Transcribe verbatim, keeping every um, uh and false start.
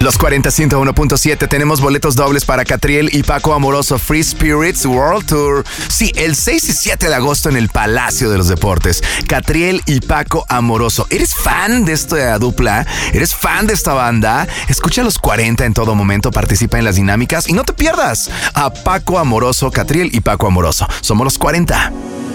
Los cuarenta ciento uno punto siete, tenemos boletos dobles para Catriel y Paco Amoroso Free Spirits World Tour. Sí, el seis y siete de agosto en el Palacio de los Deportes. Catriel y Paco Amoroso. ¿Eres fan de esta dupla? ¿Eres fan de esta banda? Escucha los cuarenta en todo momento, participa en las dinámicas y no te pierdas a Paco Amoroso, Catriel y Paco Amoroso. Somos los cuarenta.